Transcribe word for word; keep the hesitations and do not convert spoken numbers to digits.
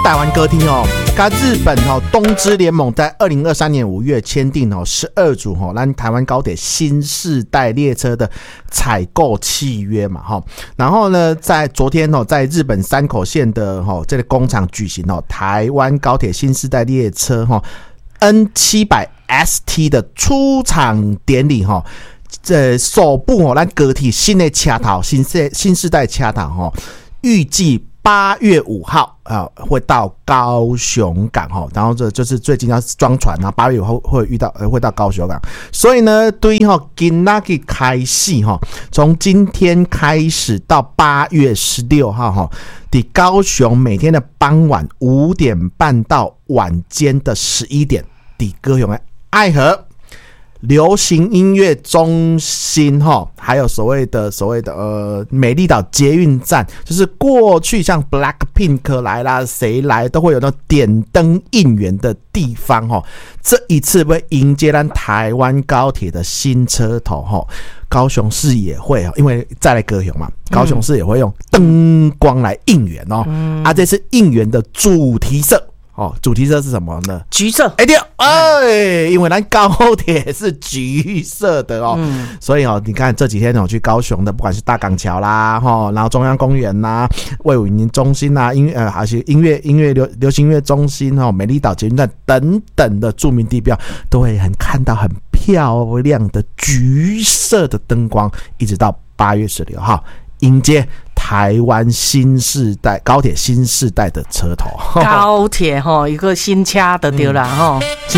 台湾高铁哦，跟日本哦东芝联盟在二零二三年五月签订哦十二组哦，让台湾高铁新世代列车的采购契约嘛哈。然后呢，在昨天哦，在日本山口县的哦这个工厂举行哦台湾高铁新世代列车哈 N 七百 S T 的出厂典礼哈。这首部哦，咱高铁新的车头新世新世代车头哈，预计八月五号啊会到高雄港哈，然后这就是最近要装船啊，八月五号会遇到呃会到高雄港，所以呢，对哈今仔日开始哈，从今天开始到八月十六号哈，在高雄每天的傍晚五点半到晚间的十一点，在高雄的爱河流行音乐中心哈，还有所谓的所谓的呃美丽岛捷运站，就是过去像 Blackpink 来啦，谁来都会有那种点灯应援的地方哈。这一次会迎接咱台湾高铁的新车头哈，高雄市也会，因为再来高雄嘛，高雄市也会用灯光来应援哦。嗯、啊，这次应援的主题色。哦，主题色是什么呢？ 橘色。 哎对，哎，因为咱高铁是橘色的哦，嗯、所以哦，你看这几天我去高雄的，不管是大港桥啦，哈，然后中央公园啦、卫武营中心啦、音乐呃，还是音乐音乐流流行音乐中心哈、美丽岛捷运站等等的著名地标，都会很看到很漂亮的橘色的灯光，一直到八月十六号迎接台湾新世代高铁新世代的车头， 高铁哈一个新车的对啦哈。嗯